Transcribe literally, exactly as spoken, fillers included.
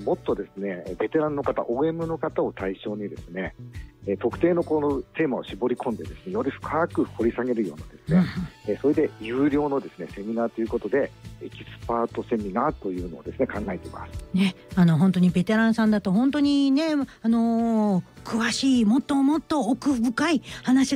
もっとですねベテランの方 オーエム の方を対象にですねえ特定のこのテーマを絞り込んでですねより深く掘り下げるようなですね、うん、えそれで有料のですねセミナーということでエキスパートセミナーというのをですね考えています、 ね、あの本当にベテランさんだと本当にね、あのー、詳しいもっともっと奥深い話が